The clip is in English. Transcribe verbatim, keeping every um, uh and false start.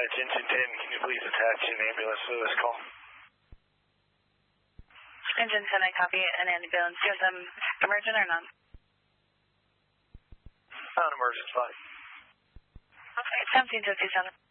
it's Engine ten. Can you please attach an ambulance to this call? Engine ten, I copy an ambulance. Do you have them emergent or not? Non-emergent, fine. Okay, seventeen fifty-seven.